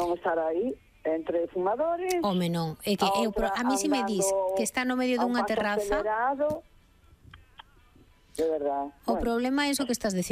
non estar aí entre fumadores. Home, non, é que a mí se me dis que está no medio dunha terraza, de verdad. o problema é iso que estás dicindo.